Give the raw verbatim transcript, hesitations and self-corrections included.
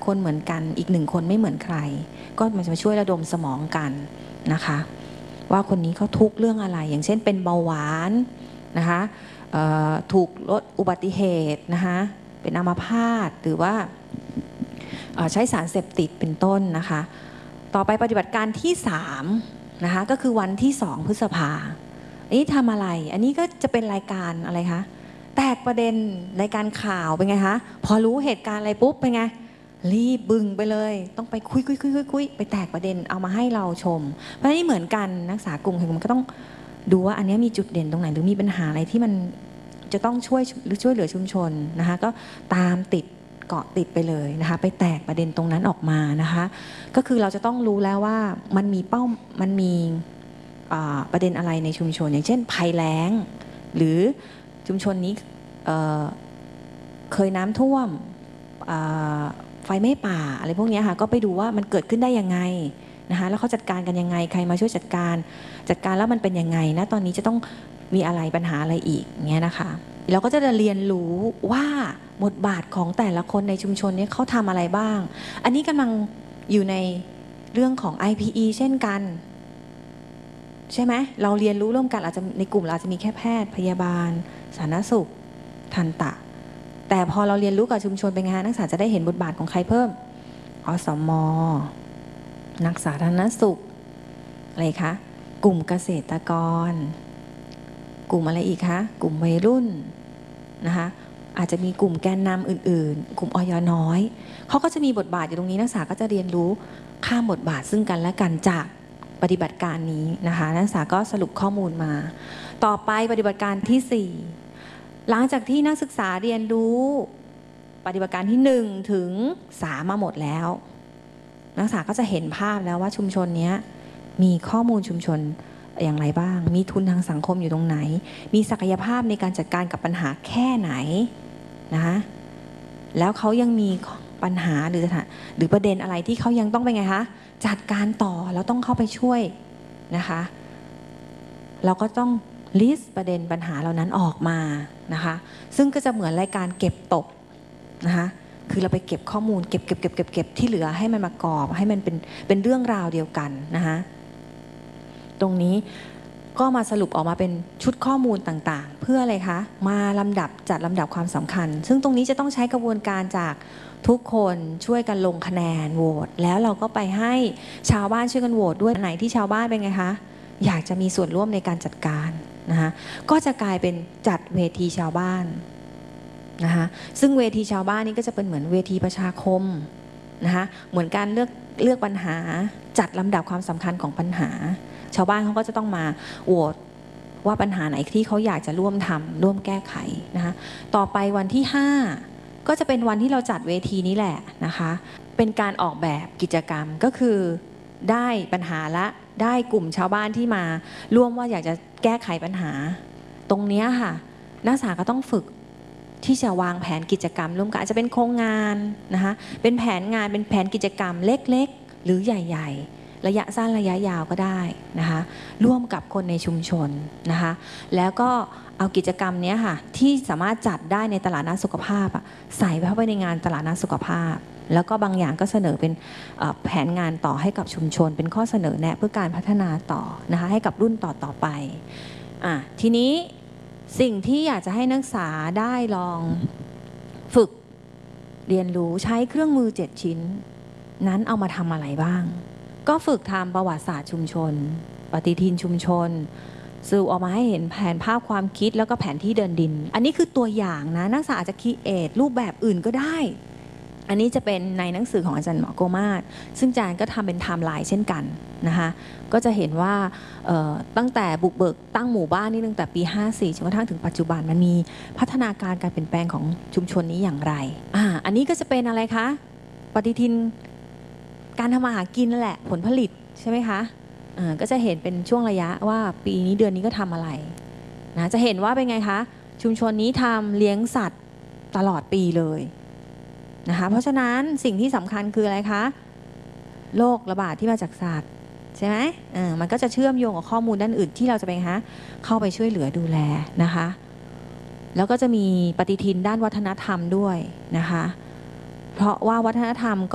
คนเหมือนกันอีกหนึ่งคนไม่เหมือนใครก็มันจะมาช่วยระดมสมองกันนะคะว่าคนนี้เขาทุกข์เรื่องอะไรอย่างเช่นเป็นเบาหวานนะคะถูกลดอุบัติเหตุนะคะเป็นอัมพาตหรือว่าใช้สารเสพติดเป็นต้นนะคะต่อไปปฏิบัติการที่สามนะคะก็คือวันที่สองพฤษภาอันนี้ทำอะไรอันนี้ก็จะเป็นรายการอะไรคะแตกประเด็นรายการข่าวเป็นไงคะพอรู้เหตุการณ์อะไรปุ๊บเป็นไงรีบบึงไปเลยต้องไปคุยคุยคุยคุยคุยไปแตกประเด็นเอามาให้เราชมเพราะนี่เหมือนกันนักศึกษากลุ่มแห่งมันก็ต้องดูว่าอันนี้มีจุดเด่นตรงไหนหรือมีปัญหาอะไรที่มันจะต้องช่วยหรือช่วยเหลือชุมชนนะคะก็ตามติดเกาะติดไปเลยนะคะไปแตกประเด็นตรงนั้นออกมานะคะก็คือเราจะต้องรู้แล้วว่ามันมีเป้ามันมีประเด็นอะไรในชุมชนอย่างเช่นภัยแล้งหรือชุมชนนี้เ, เคยน้ำท่วมไฟไหม้ป่าอะไรพวกนี้ค่ะก็ไปดูว่ามันเกิดขึ้นได้ยังไงนะคะแล้วเขาจัดการกันยังไงใครมาช่วยจัดการจัดการแล้วมันเป็นยังไงนะตอนนี้จะต้องมีอะไรปัญหาอะไรอีกเงี้ยนะคะเราก็จะเรียนรู้ว่าบทบาทของแต่ละคนในชุมชนนี้เขาทำอะไรบ้างอันนี้กำลังอยู่ในเรื่องของ ไอ พี อี เช่นกันใช่ไหมเราเรียนรู้ร่วมกันอาจจะในกลุ่มเราอาจจะมีแค่แพทย์พยาบาลสาธารณสุขทันตะแต่พอเราเรียนรู้กับชุมชนเป็นไงนักศึกษาจะได้เห็นบทบาทของใครเพิ่มอสม.นักสาธารณสุขอะไรคะกลุ่มเกษตรกรกลุ่มอะไรอีกคะกลุ่มวัยรุ่นนะคะอาจจะมีกลุ่มแกนนำอื่นๆกลุ่มอย.น้อยเขาก็จะมีบทบาทอยู่ตรงนี้นักศึกษาก็จะเรียนรู้ข้ามบทบาทซึ่งกันและกันจากปฏิบัติการนี้นะคะนักศึกษาก็สรุปข้อมูลมาต่อไปปฏิบัติการที่สี่หลังจากที่นักศึกษาเรียนรู้ปฏิบัติการที่หนึ่งถึงสามมาหมดแล้วนักศึกษาก็จะเห็นภาพแล้วว่าชุมชนนี้มีข้อมูลชุมชนอย่างไรบ้างมีทุนทางสังคมอยู่ตรงไหนมีศักยภาพในการจัดการกับปัญหาแค่ไหนนะคะแล้วเขายังมีปัญหาหรือหรือประเด็นอะไรที่เขายังต้องเป็นไงคะจัดการต่อแล้วต้องเข้าไปช่วยนะคะเราก็ต้องลิสต์ประเด็นปัญหาเหล่านั้นออกมานะคะซึ่งก็จะเหมือนรายการเก็บตกนะคะคือเราไปเก็บข้อมูลเก็บเก็บเก็บเก็บเก็บที่เหลือให้มันมากรอบให้มันเป็นเป็นเรื่องราวเดียวกันนะคะตรงนี้ก็มาสรุปออกมาเป็นชุดข้อมูลต่างๆเพื่ออะไรคะมาลำดับจัดลำดับความสำคัญซึ่งตรงนี้จะต้องใช้กระบวนการจากทุกคนช่วยกันลงคะแนนโหวตแล้วเราก็ไปให้ชาวบ้านช่วยกันโหวตด้วยไหนที่ชาวบ้านเป็นไงคะอยากจะมีส่วนร่วมในการจัดการนะคะก็จะกลายเป็นจัดเวทีชาวบ้านนะคะซึ่งเวทีชาวบ้านนี้ก็จะเป็นเหมือนเวทีประชาคมนะคะเหมือนการเลือกเลือกปัญหาจัดลำดับความสำคัญของปัญหาชาวบ้านเขาก็จะต้องมาโหวตว่าปัญหาไหนที่เขาอยากจะร่วมทำร่วมแก้ไขนะคะต่อไปวันที่ห้าก็จะเป็นวันที่เราจัดเวทีนี้แหละนะคะเป็นการออกแบบกิจกรรมก็คือได้ปัญหาละได้กลุ่มชาวบ้านที่มาร่วมว่าอยากจะแก้ไขปัญหาตรงนี้ค่ะนักศึกษาก็ต้องฝึกที่จะวางแผนกิจกรรมร่วมกันอาจจะเป็นโครงงานนะคะเป็นแผนงานเป็นแผนกิจกรรมเล็กๆหรือใหญ่ๆระยะสั้นระยะยาวก็ได้นะคะร่วมกับคนในชุมชนนะคะแล้วก็เอากิจกรรมนี้ค่ะที่สามารถจัดได้ในตลาดนัดสุขภาพใส่เข้าไปในงานตลาดนัดสุขภาพแล้วก็บางอย่างก็เสนอเป็นแผนงานต่อให้กับชุมชนเป็นข้อเสนอแนะเพื่อการพัฒนาต่อนะคะให้กับรุ่นต่อต่อไปอ่ะทีนี้สิ่งที่อยากจะให้นักศึกษาได้ลองฝึกเรียนรู้ใช้เครื่องมือเจ็ดชิ้นนั้นเอามาทำอะไรบ้างก็ฝึกทำประวัติศาสตร์ชุมชนปฏิทินชุมชนสรุปออกมาให้เห็นแผนภาพความคิดแล้วก็แผนที่เดินดินอันนี้คือตัวอย่างนะนักศึกษาอาจจะคิดเอทรูปแบบอื่นก็ได้อันนี้จะเป็นในหนังสือของอาจารย์หมอโกมาศซึ่งอาจารย์ก็ทำเป็นไทม์ไลน์เช่นกันนะคะก็จะเห็นว่าตั้งแต่บุกเบิกตั้งหมู่บ้านนี่ตั้งแต่ปีห้าสี่จนกระทั่งถึงปัจจุบันมันมีพัฒนาการการเปลี่ยนแปลงของชุมชนนี้อย่างไรอ่าอันนี้ก็จะเป็นอะไรคะปฏิทินการทำมาหากินนั่นแหละผลผลิตใช่ไหมคะอ่าก็จะเห็นเป็นช่วงระยะว่าปีนี้เดือนนี้ก็ทำอะไรนะจะเห็นว่าเป็นไงคะชุมชนนี้ทำเลี้ยงสัตว์ตลอดปีเลยนะคะเพราะฉะนั้นสิ่งที่สำคัญคืออะไรคะโรคระบาดที่มาจากสัตว์ใช่ไหมเออมันก็จะเชื่อมโยงกับข้อมูลด้านอื่นที่เราจะไปฮะเข้าไปช่วยเหลือดูแลนะคะแล้วก็จะมีปฏิทินด้านวัฒนธรรมด้วยนะคะเพราะว่าวัฒนธรรม